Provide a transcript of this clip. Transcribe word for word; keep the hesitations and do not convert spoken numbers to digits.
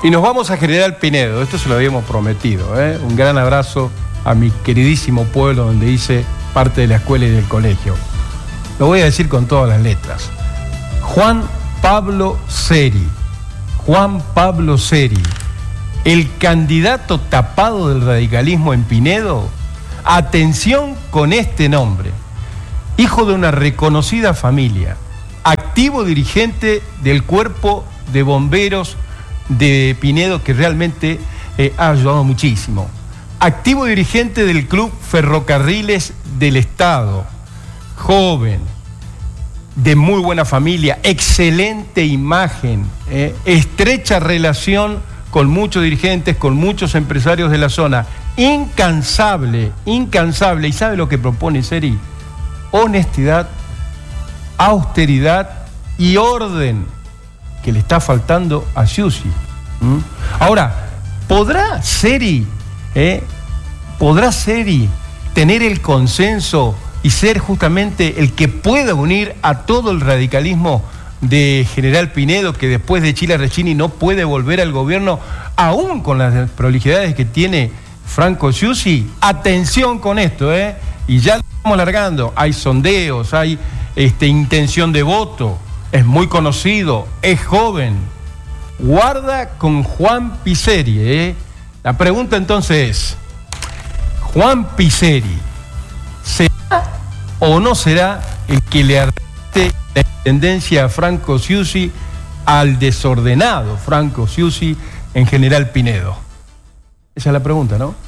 Y nos vamos a General Pinedo, esto se lo habíamos prometido, ¿eh? Un gran abrazo a mi queridísimo pueblo donde hice parte de la escuela y del colegio. Lo voy a decir con todas las letras. Juan Pablo Seri, Juan Pablo Seri, el candidato tapado del radicalismo en Pinedo. Atención con este nombre. Hijo de una reconocida familia, activo dirigente del Cuerpo de Bomberos de Pinedo, que realmente eh, ha ayudado muchísimo. Activo dirigente del Club Ferrocarriles del Estado. Joven, de muy buena familia, excelente imagen, eh, estrecha relación con muchos dirigentes, con muchos empresarios de la zona. Incansable, incansable. ¿Y sabe lo que propone Seri? Honestidad, austeridad y orden, que le está faltando a Sciussi. ¿Mm? Ahora, ¿podrá Seri, eh, podrá Seri tener el consenso y ser justamente el que pueda unir a todo el radicalismo de General Pinedo, que después de Chila Recchini no puede volver al gobierno, aún con las prolijidades que tiene Franco Sciussi? Atención con esto, ¿eh? Y ya lo estamos largando. Hay sondeos, hay este, intención de voto. Es muy conocido, es joven. Guarda con Juan Piseri, ¿eh? La pregunta entonces es, ¿Juan Piseri será o no será el que le arreste la intendencia a Franco Sciussi, al desordenado Franco Sciussi en General Pinedo? Esa es la pregunta, ¿no?